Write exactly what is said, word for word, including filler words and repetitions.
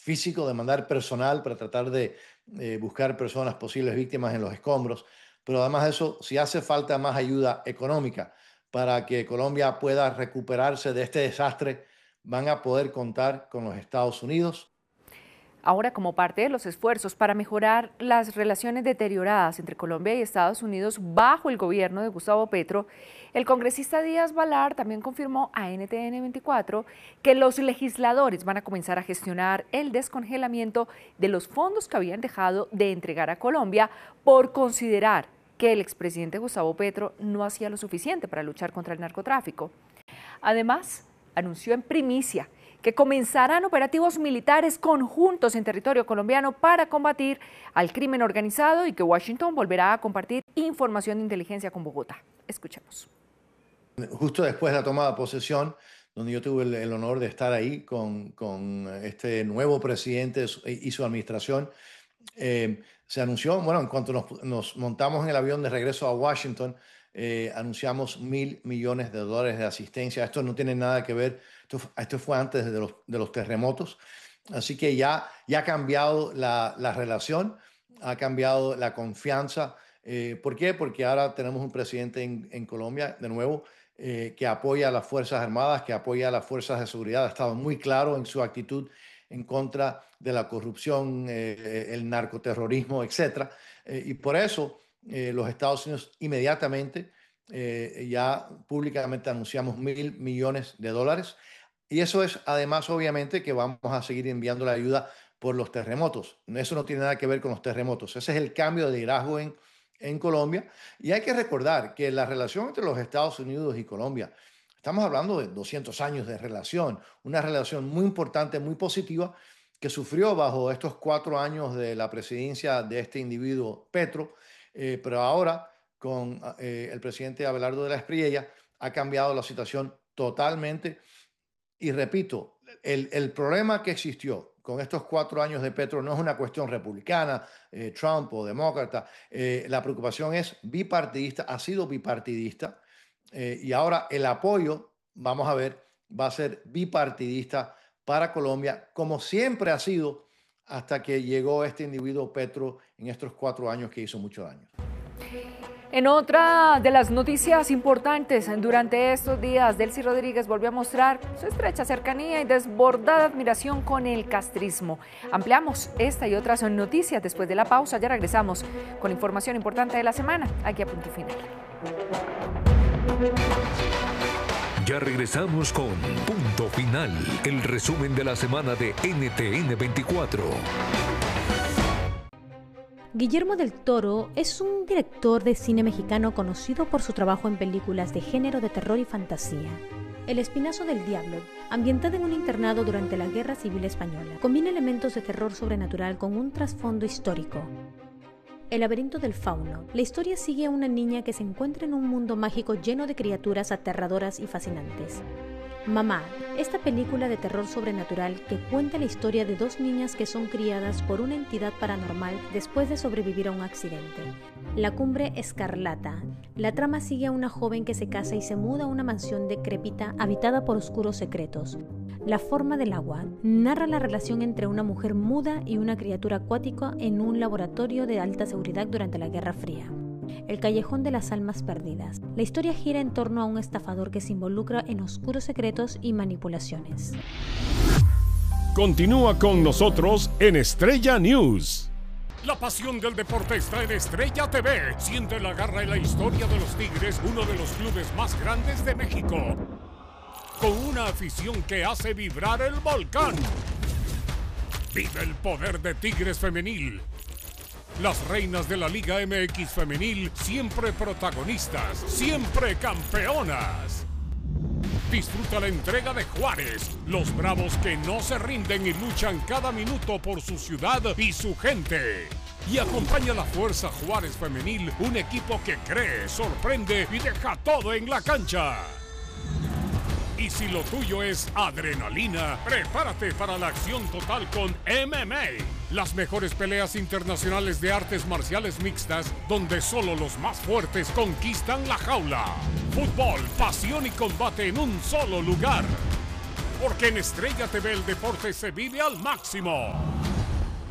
físico, de mandar personal para tratar de eh, buscar personas posibles víctimas en los escombros, pero además de eso, si hace falta más ayuda económica para que Colombia pueda recuperarse de este desastre, van a poder contar con los Estados Unidos. Ahora, como parte de los esfuerzos para mejorar las relaciones deterioradas entre Colombia y Estados Unidos bajo el gobierno de Gustavo Petro, el congresista Díaz Balart también confirmó a N T N veinticuatro que los legisladores van a comenzar a gestionar el descongelamiento de los fondos que habían dejado de entregar a Colombia por considerar que el expresidente Gustavo Petro no hacía lo suficiente para luchar contra el narcotráfico. Además, anunció en primicia que comenzarán operativos militares conjuntos en territorio colombiano para combatir al crimen organizado y que Washington volverá a compartir información de inteligencia con Bogotá. Escuchemos. Justo después de la toma de posesión, donde yo tuve el, el honor de estar ahí con, con este nuevo presidente y su administración, eh, se anunció, bueno, en cuanto nos, nos montamos en el avión de regreso a Washington, eh, anunciamos mil millones de dólares de asistencia. Esto no tiene nada que ver, esto, esto fue antes de los, de los terremotos, así que ya, ya ha cambiado la, la relación, ha cambiado la confianza. Eh, ¿Por qué? Porque ahora tenemos un presidente en, en Colombia, de nuevo, eh, que apoya a las Fuerzas Armadas, que apoya a las Fuerzas de Seguridad. Ha estado muy claro en su actitud en contra de la corrupción, eh, el narcoterrorismo, etcétera. Eh, y por eso eh, los Estados Unidos inmediatamente eh, ya públicamente anunciamos mil millones de dólares. Y eso es además, obviamente, que vamos a seguir enviando la ayuda por los terremotos. Eso no tiene nada que ver con los terremotos. Ese es el cambio de liderazgo en, en Colombia. Y hay que recordar que la relación entre los Estados Unidos y Colombia, estamos hablando de doscientos años de relación, una relación muy importante, muy positiva, que sufrió bajo estos cuatro años de la presidencia de este individuo Petro, eh, pero ahora con eh, el presidente Abelardo de la Espriella ha cambiado la situación totalmente. Y repito, el, el problema que existió con estos cuatro años de Petro no es una cuestión republicana, eh, Trump o demócrata. Eh, la preocupación es bipartidista, ha sido bipartidista, eh, y ahora el apoyo, vamos a ver, va a ser bipartidista para Colombia, como siempre ha sido hasta que llegó este individuo Petro en estos cuatro años que hizo mucho daño. En otra de las noticias importantes durante estos días, Delcy Rodríguez volvió a mostrar su estrecha cercanía y desbordada admiración con el castrismo. Ampliamos esta y otras noticias después de la pausa. Ya regresamos con información importante de la semana, aquí a Punto Final. Ya regresamos con Punto Final, el resumen de la semana de N T N veinticuatro. Guillermo del Toro es un director de cine mexicano conocido por su trabajo en películas de género de terror y fantasía. El Espinazo del Diablo, ambientada en un internado durante la Guerra Civil Española, combina elementos de terror sobrenatural con un trasfondo histórico. El laberinto del fauno. La historia sigue a una niña que se encuentra en un mundo mágico lleno de criaturas aterradoras y fascinantes. Mamá, esta película de terror sobrenatural que cuenta la historia de dos niñas que son criadas por una entidad paranormal después de sobrevivir a un accidente. La Cumbre Escarlata. La trama sigue a una joven que se casa y se muda a una mansión decrépita habitada por oscuros secretos. La forma del agua. Narra la relación entre una mujer muda y una criatura acuática en un laboratorio de alta seguridad durante la Guerra Fría. El Callejón de las Almas Perdidas. La historia gira en torno a un estafador que se involucra en oscuros secretos y manipulaciones. Continúa con nosotros en Estrella News. La pasión del deporte está en Estrella T V. Siente la garra y la historia de los Tigres, uno de los clubes más grandes de México, con una afición que hace vibrar el volcán. Vive el poder de Tigres Femenil. Las reinas de la Liga M X Femenil, siempre protagonistas, siempre campeonas. Disfruta la entrega de Juárez, los bravos que no se rinden y luchan cada minuto por su ciudad y su gente. Y acompaña a la Fuerza Juárez Femenil, un equipo que cree, sorprende y deja todo en la cancha. Y si lo tuyo es adrenalina, prepárate para la acción total con M M A. Las mejores peleas internacionales de artes marciales mixtas, donde solo los más fuertes conquistan la jaula. Fútbol, pasión y combate en un solo lugar. porque en Estrella T V el deporte se vive al máximo.